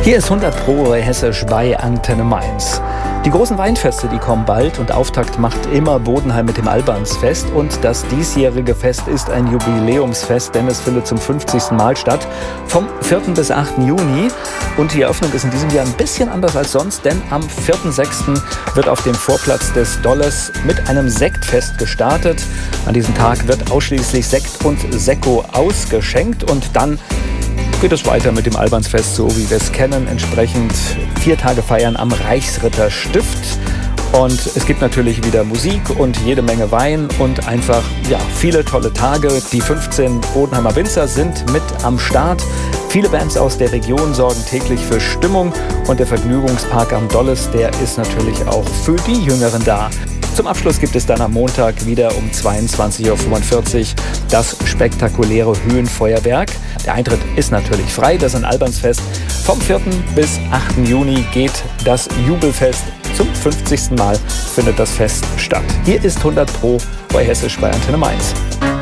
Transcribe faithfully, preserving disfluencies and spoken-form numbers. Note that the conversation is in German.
Hier ist hundert Pro Hessisch bei Antenne Mainz. Die großen Weinfeste, die kommen bald und Auftakt macht immer Bodenheim mit dem Albansfest. Und das diesjährige Fest ist ein Jubiläumsfest, denn es findet zum fünfzigsten Mal statt, vom vierten bis achten Juni. Und die Eröffnung ist in diesem Jahr ein bisschen anders als sonst, denn am vierten sechsten wird auf dem Vorplatz des Dolles mit einem Sektfest gestartet. An diesem Tag wird ausschließlich Sekt und Sekko ausgeschenkt und dann geht es weiter mit dem Albansfest, so wie wir es kennen. Entsprechend vier Tage feiern am Reichsritterstift. Und es gibt natürlich wieder Musik und jede Menge Wein und einfach ja, viele tolle Tage. Die fünfzehn Bodenheimer Winzer sind mit am Start. Viele Bands aus der Region sorgen täglich für Stimmung. Und der Vergnügungspark am Dolles, der ist natürlich auch für die Jüngeren da. Zum Abschluss gibt es dann am Montag wieder um zweiundzwanzig Uhr fünfundvierzig das spektakuläre Höhenfeuerwerk. Der Eintritt ist natürlich frei, das ist ein Albansfest. Vom vierten bis achten Juni geht das Jubelfest. Zum fünfzigsten Mal findet das Fest statt. Hier ist hundert Pro bei Hessisch bei Antenne Mainz.